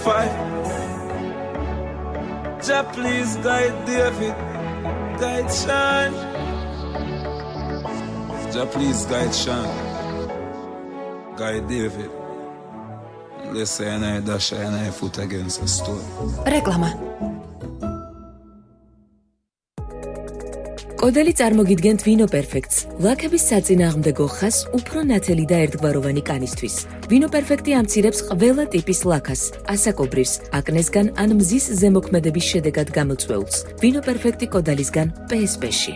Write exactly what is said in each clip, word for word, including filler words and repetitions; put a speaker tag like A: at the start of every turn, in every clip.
A: Jah please guide David, guide Sean. Jah please guide Sean, guide David. Let's say I dash I foot against a stone.
B: Reklama. კოდელი წარმოგიდგენთ ვინო პერფექტს, ლაქების საწინააღმდეგო ხას უფრო ნათელი და ერთგვაროვანი კანისთვის. ვინო პერფექტი ამცირებს ყველა ტიპის ლაქას, ასაკობრირს, აკნესგან ან მზის ზემოქმედების შედეგად გამოწვეულს. ვინო პერფექტი კოდალისგან პი ეს პი-ში.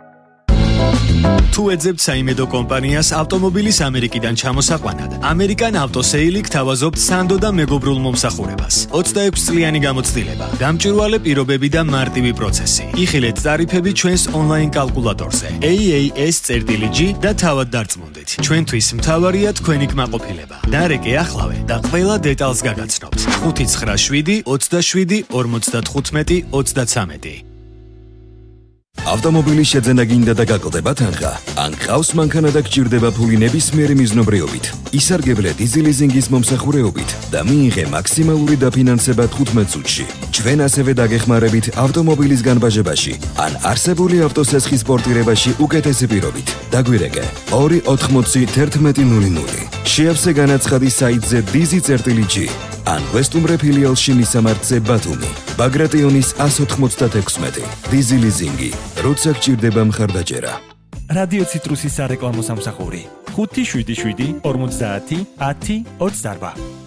C: თუ ეძებთ საიმედო კომპანიას ავტომობილის ამერიკიდან ჩამოსაყვანად, ამერიკან ავტოსეილი გთავაზობთ სანდო და მეგობრულ მომსახურებას. ოცდაექვსი წლიანი გამოცდილება, დამჭირვალე პირობები და მარტივი პროცესი. იხილეთ ტარიფები ჩვენს ონლაინ კალკულატორზე A A S G და თავად დარწმუნდით. ჩვენთვის მთავარია თქვენი კმაყოფილება. დარეკე ახლავე და ყველა დეტალს გაგაცნობთ. ხუთი ცხრა შვიდი ოცდაშვიდი ორმოცდათხუთმეტი ოცდაცამეტი.
D: ავტომობილის შეძენა გინდა და გაკლდება თანხა. ან გყავს მანქანა და გჭირდება ფული ნებისმიერი მიზნობრიობით. ისარგებლე დიზელიზინგის მომსახურეობით და მიიღე მაქსიმალური დაფინანსება თხუთმეტ წუთში. ჩვენ ასევე დაგეხმარებით ავტომობილის განბაჟებაში ან არსებული ავტოსესხის პორტირებაში უკეთესი პირობით. დაგვირეკე ორი ოთხმოცი თერთმეტი ნული ნული. შეავსე განაცხადი საიტზე dizi.g ან ვესტუმრე ფილიალში მისამართზე ბათუმი. ბაგრატიონის ათს ოცდაექვსი. დიზელიზინგი, როცა გჭირდება მხარდაჭერა.
E: რადიო ციტრუსის სარეკლამო სამსახური ხუთი შვიდი შვიდი ორმოცდაათი ათი ოცდაარბა.